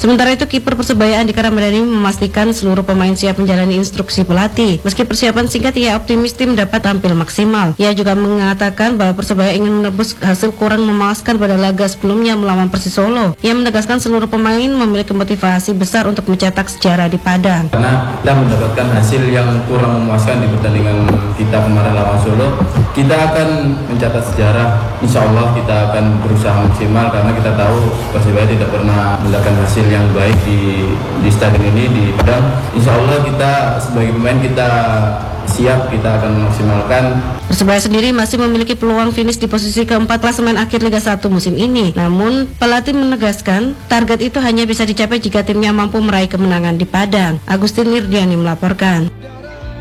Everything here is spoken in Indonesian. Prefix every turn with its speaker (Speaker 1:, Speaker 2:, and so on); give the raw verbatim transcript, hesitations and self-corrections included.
Speaker 1: Sementara itu, kiper Persebaya Andika Ramadhani memastikan seluruh pemain siap menjalani instruksi pelatih. Meski persiapan singkat, ia optimis tim dapat tampil maksimal. Ia juga mengatakan bahwa Persebaya ingin menebus hasil kurang memuaskan pada laga sebelumnya melawan Persis Solo. Ia menegaskan seluruh pemain memiliki motivasi besar untuk mencetak sejarah di Padang.
Speaker 2: Karena kita mendapatkan hasil yang kurang memuaskan di pertandingan kita kemarin lawan Solo, kita akan mencatat sejarah. Insya Allah kita akan berusaha maksimal karena kita tahu Persebaya tidak pernah mendapatkan hasil yang baik di di stadion ini di Padang. Insya Allah kita sebagai pemain kita siap, kita akan memaksimalkan.
Speaker 1: Persebaya sendiri masih memiliki peluang finish di posisi keempat klasemen akhir Liga satu musim ini. Namun, pelatih menegaskan target itu hanya bisa dicapai jika timnya mampu meraih kemenangan di Padang. Agustin Nirdiani melaporkan.